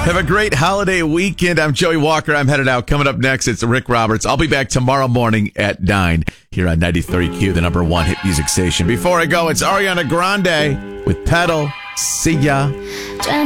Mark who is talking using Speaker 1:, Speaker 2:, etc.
Speaker 1: Have a great holiday weekend. I'm Joey Walker. I'm headed out. Coming up next, it's Rick Roberts. I'll be back tomorrow morning at 9 here on 93Q, the number one hit music station. Before I go, it's Ariana Grande with Pedal. See ya.